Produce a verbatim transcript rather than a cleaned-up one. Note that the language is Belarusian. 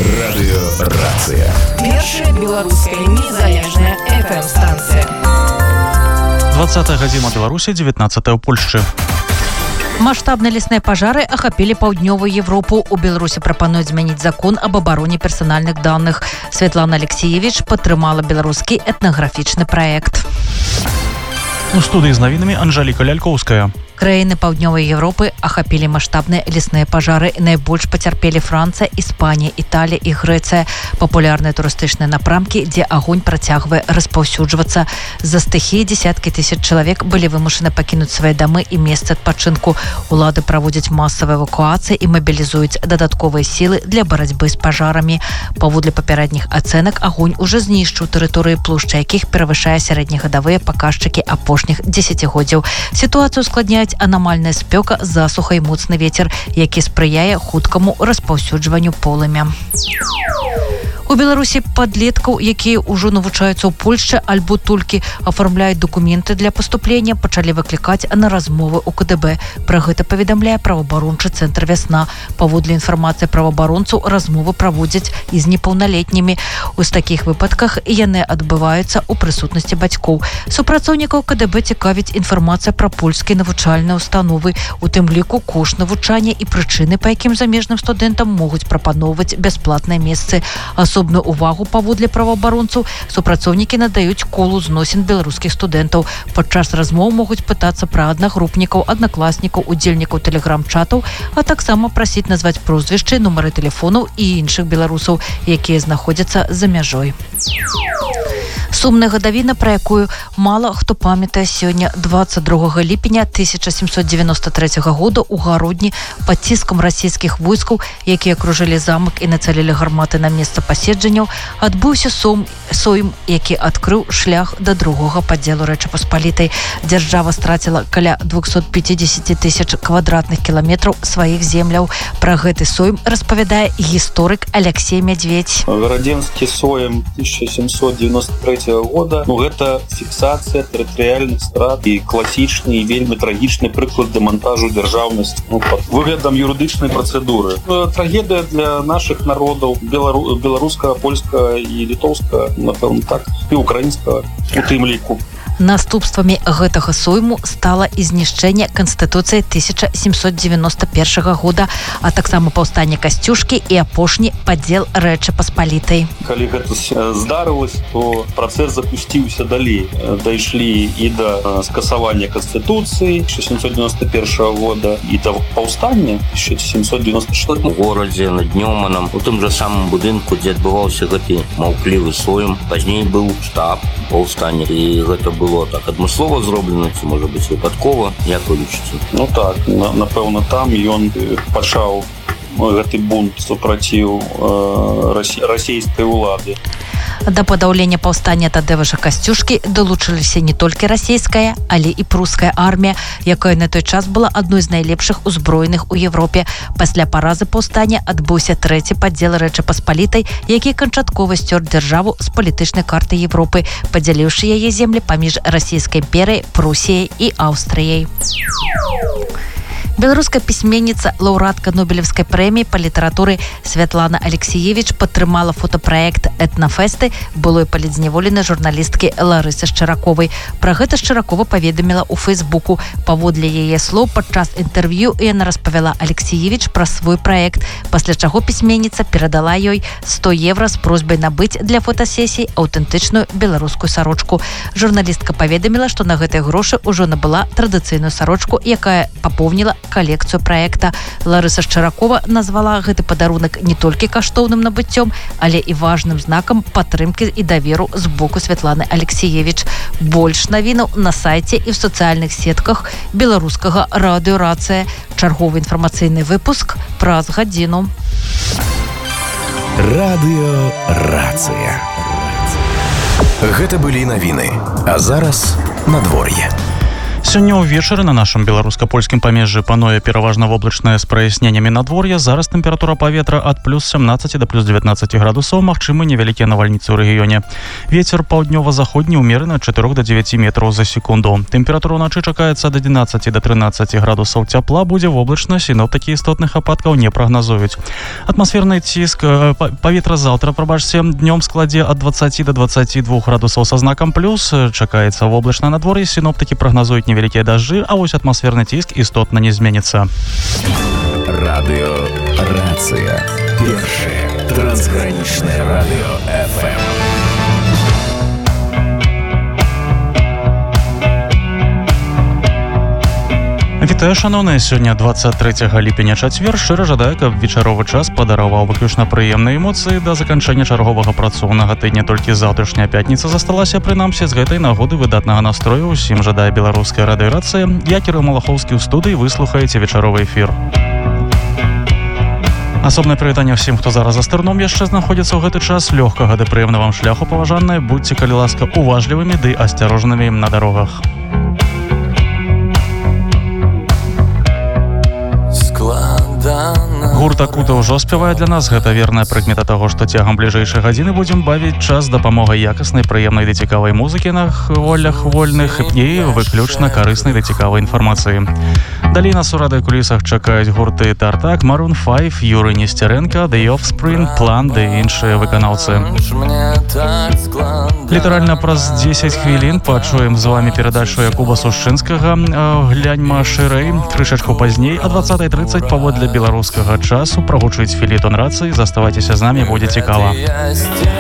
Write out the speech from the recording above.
Радыёрацыя. Першая беларуская незалежная эф эм-станцыя. двадцатая гадзіна Беларусі, дзевятнадцатая ў Польшчы. Маштабныя лясныя пажары ахапілі паўднёвую Европу. У Беларусі прапануюць змяніць закон об абароне персанальных даных. Святлана Алексеевич падтрымала беларускі этнаграфічны праект. У студыі з навінамі Анжэліка Лялькоўская. Краіны паўднёвай Европы ахапілі маштабныя лясныя пажары. Найбольш пацярпелі Францыя, Іспанія, Італія і Грэцыя. Папулярныя турыстычныя напрамкі, дзе агонь працягвае распаўсюджвацца. З-за стыхіі дзесяткі тысяч чалавек былі вымушаны пакінуць свае дамы і месцы адпачынку. Улады праводзяць масавыя эвакуацыі і мабілізуюць дадатковыя сілы для барацьбы з пажарамі. Паводле папярэдніх ацэнак, агонь ужо знішчыў тэрыторыі, плошча якіх перавышае сярэднегадавыя паказчыкі апошніх дзесяцігоддзяў. Сітуацыю складняюць анамальная спёка, засуха і моцны вецер, які спрыяе хуткаму распаўсюджванню полымя. У Беларусі падлеткаў, якія ўжо навучаюцца ў Польшчы альбо толькі афармляюць дакументы для паступлення, пачалі выклікаць на размовы ў ка дэ бэ. Пра гэта паведамляе праваабарончы цэнтр «Вясна». Паводле інфармацыі праваабаронцаў, размовы праводзяць і з непаўналетнімі. У такіх выпадках яны адбываюцца ў прысутнасці бацькоў. Супрацоўнікаў ка дэ бэ цікавіць інфармацыя пра польскія навучальныя установы, у тым ліку кошт навучання і прычыны, па якім замежным студэнтам могуць прапаноўваць бясплатныя месцы. Асобную увагу паводле праваабаронцаў супрацоўнікі надаюць колу зносін беларускіх студэнтаў. Падчас размоў могуць пытацца пра аднагрупнікаў, аднакласнікаў, удзельнікаў тэлеграм-чатаў, а таксама прасіць назваць прозвішчы, нумары тэлефонаў і іншых беларусаў, якія знаходзяцца за мяжой. Сумная гадавіна, пра якую мала хто памятае, сёння двадцать другога ліпеня тысяча сямсот девяносто третьего года у Гародні пад ціскам расійскіх войскаў, якія акружылі замак і нацэлілі гарматы на месца паседжанняў, адбыўся сом, сойм, які адкрыў шлях да другога падзелу Рэчы Паспалітай. Дзяржава страціла каля двухсот пятидесяти тысяч квадратных кіламетраў сваіх земляў. Пра гэты сойм распавядае гісторык Алексей Мядзведь. Гарадзенскі сойм тысяча семьсот девяносто третьего года, ну, гэта фіксацыя тэрытарыяльных страт і класічны і вельмі трагічны прыклад дэмантажу дзяржаўнасці, ну, пад выглядам юрыдычнай працэдуры. Трагедыя для нашых народаў, белару, беларускага, польскага і літоўскага, напэўна, так, і украінскага у тым ліку. Наступствамі гэтага сойму стала і знішчэнне Канстытуцыі тысяча семьсот девяносто первого года, а таксама паўстанне Касцюшкі і апошні падзел Рэчы Паспалітай. Калі гэта здарылася, то працэс запусціўся далей. Дайшлі і да скасавання Канстытуцыі тысяча семьсот девяносто первого года і да паўстання тысяча семьсот девяносто четвёртого у горадзе над Нёманам, у тым жа самым будынку, дзе адбываўся гэты маўклівы сойм. Пазней быў штаб паўстання, і гэта было так адмыслова зроблена, ці, можа быць, выпадкова, як вы лічыце? Ну так, на, напэўна, там ён пачаў гэты бунт супраціў э, расійскай улады. Да падаўлення паўстання Тадзеуша Касцюшкі далучыліся не толькі расійская, але і пруская армія, якая на той час была адной з найлепшых узброеных у Европе. Пасля паразы паўстання адбыўся трэці падзел Рэчы Паспалітай, які канчаткова сцёр дзяржаву з палітычнай карты Европы, падзяліўшы яе землі паміж расійскай імперыяй, Прусіяй і Аўстрыяй. Беларуская пісьменніца, лаўрэатка Нобелевскай прэміі па літаратуры Святлана Алексеевич падтрымала фотапраект «Этнафесты» былой палітзняволенай журналісткі Ларысы Шчараковай. Пра гэта Шчаракова паведаміла ў Фэйсбуку. Паводле яе слоў, падчас інтэрв'ю яна распавяла Алексеевич пра свой праект, пасля чаго пісьменніца перадала ёй сто евро з просьбай набыць для фотасесій аўтэнтычную беларускую сарочку. Журналістка паведаміла, што на гэтыя грошы ўжо набыла традыцыйную сарочку, якая папоўніла калекцыю праекта. Ларыса Шчаракова назвала гэты падарунак не толькі каштоўным набыццём, але і важным знакам падтрымкі і даверу з боку Святланы Алексеевич. Больш навінаў на сайце і ў сацыяльных сетках беларускага радыёрацыя. Чарговы інфармацыйны выпуск праз гадзіну. Радыёрацыя. Гэта былі навіны, а зараз надвор'е. Сёння ўвечары на нашым беларуска-польскім памежжы пануе пераважна воблачнае з праясненнямі надвор'я. Зараз тэмпература паветра ад плюс сямнаццаці да плюс дзевятнаццаці градусаў, магчымы невялікія навальніцы ў рэгіёне. Вецер паўднёва-заходні ўмераны ад чатырох да дзевяці метраў за секунду. Тэмпература ўначы чакаецца ад адзінаццаці да трынаццаці градусаў цяпла, будзе воблачна, сіноптыкі істотных ападкаў не прагназуюць. Атмасферны ціск паветра заўтра, прабачце, днём складзе ад дваццаці да дваццаці двух градусаў са знакам плюс. Чакаецца воблачна надвор'е, сіноптыкі прагназуюць невялікія дажджы, а вось атмасферны ціск істотна не зменіцца. Радыё Рацыя. Першае трансгранічнае радыё эф эм. Вітаю, шаноўныя, сёння дваццаць трэцяга ліпеня чацвер. Шчыра жадаю, каб вечаровы час падараваў выключна прыемныя эмоцыі да заканчэння чарговага працоўнага тыдня. Толькі заўтрашняя пятніца засталася, прынамсі, з гэтай нагоды выдатнага настрою. Усім жадае беларуская радыёрацыя. Я, Кірыл Малахоўскі, ў студыі, вы слухаеце вечаровы эфір. Асобнае прывітанне ўсім, хто зараз за стырном яшчэ знаходзіцца ў гэты час. Лёгкага ды прыемна вам шляху, паважаныя. Будьце, калі ласка, уважлівымі ды асцярожнымі на дарогах. Гурт Акута ўжо спявае для нас. Гэта верная прыкмета таго, што цягам бліжэйшай гадзіны будзем бавіць час з дапамогай якаснай, прыемнай ды цікавай музыкі на хвалях вольных і выключна карыснай ды цікавай інфармацыі. Далей нас у радыёкулісах чакаюць гурты Тартак, Maroon файв, Юрый Несцярэнка, The Offspring, План ды іншыя выканаўцы. Літаральна праз дзесяць хвілін пачуем з вамі перадачу Якуба Сушчынскага «Гляньма шырэй». Крышачку пазней, а дваццатай трыццаць паводле беларускага часу прагучыць філетон рацыі. Заставайцеся з намі, будзе цікава.